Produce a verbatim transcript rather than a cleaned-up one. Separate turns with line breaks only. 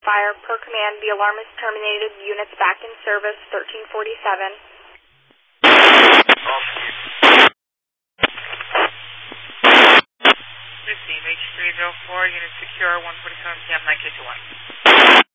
fire. Per command, the alarm is terminated. Units back in service, thirteen forty-seven.
fifteen, H three oh four, unit secure, one forty-seven p m, nine K two one.